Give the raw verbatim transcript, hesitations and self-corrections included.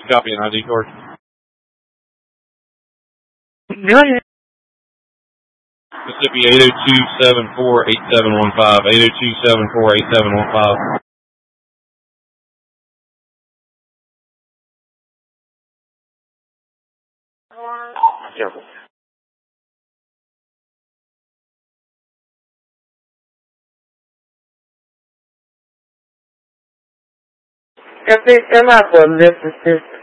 Copy an I D card. Go ahead. Mississippi eight oh two, seven four eight seven one five. eight oh two, seven four eight seven one five. Careful. I think I'm out for a lift assist.